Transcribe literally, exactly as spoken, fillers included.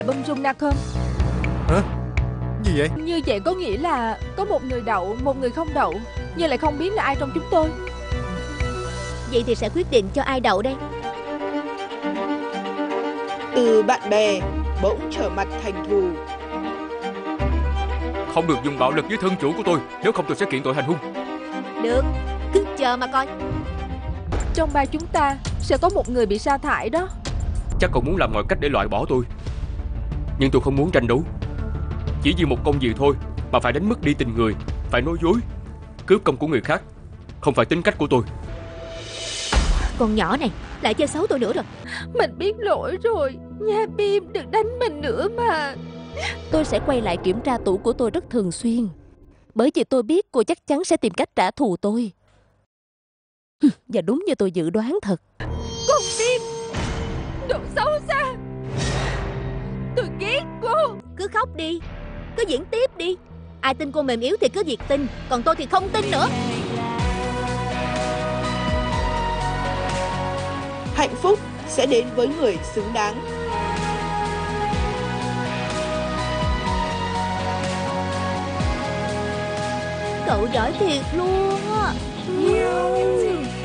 Bum Rung Na không? Hả? Gì vậy? Như vậy có nghĩa là có một người đậu, một người không đậu, nhưng lại không biết là ai trong chúng tôi. Vậy thì sẽ quyết định cho ai đậu đây? Từ bạn bè bỗng trở mặt thành thù. Không được dùng bạo lực với thân chủ của tôi, nếu không tôi sẽ kiện tội hành hung. Được, cứ chờ mà coi. Trong ba chúng ta sẽ có một người bị sa thải đó. Chắc cậu muốn làm mọi cách để loại bỏ tôi, nhưng tôi không muốn tranh đấu. Chỉ vì một công việc thôi mà phải đánh mất đi tình người, phải nói dối, cướp công của người khác, không phải tính cách của tôi. Con nhỏ này lại chơi xấu tôi nữa rồi. Mình biết lỗi rồi nha Bim, đừng đánh mình nữa mà. Tôi sẽ quay lại kiểm tra tủ của tôi rất thường xuyên, bởi vì tôi biết cô chắc chắn sẽ tìm cách trả thù tôi. Và đúng như tôi dự đoán thật. Con Bim, đồ xấu xa, tôi ghét cô. Cứ khóc đi, cứ diễn tiếp đi. Ai tin cô mềm yếu thì cứ việc tin, còn tôi thì không tin nữa. Hạnh phúc sẽ đến với người xứng đáng. Cậu giỏi thiệt luôn á.